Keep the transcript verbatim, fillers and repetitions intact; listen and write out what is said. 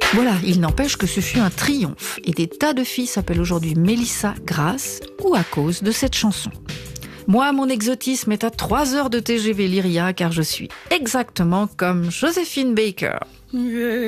Voilà, il n'empêche que ce fut un triomphe et des tas de filles s'appellent aujourd'hui Mélissa grâce ou à cause de cette chanson. Moi, mon exotisme est à trois heures de T G V Lyria car je suis exactement comme Joséphine Baker.